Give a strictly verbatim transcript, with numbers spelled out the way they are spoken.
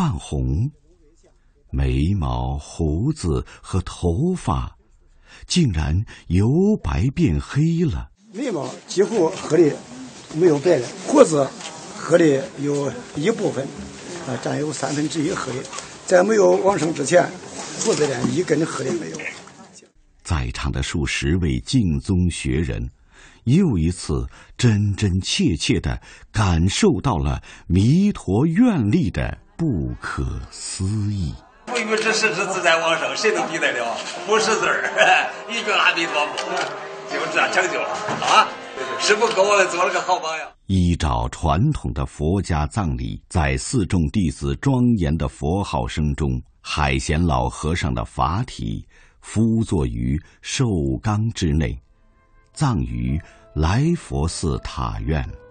泛红，眉毛、胡子和头发竟然由白变黑了。 眉毛几乎黑的没有白了，胡子黑的有一部分，啊，占有三分之一黑的。在没有往生之前，胡子连一根黑的没有。 在场的数十位净宗学人，又一次真真切切地感受到了弥陀愿力的不可思议。 不与之实之自在往生，谁能比得了？不识字儿，一个阿弥陀佛，就这样成就了啊！师父给我们做了个好榜样。 依照传统的佛家葬礼，在四众弟子庄严的佛号声中，海贤老和尚的法体敷坐于寿缸之内，葬于来佛寺塔院。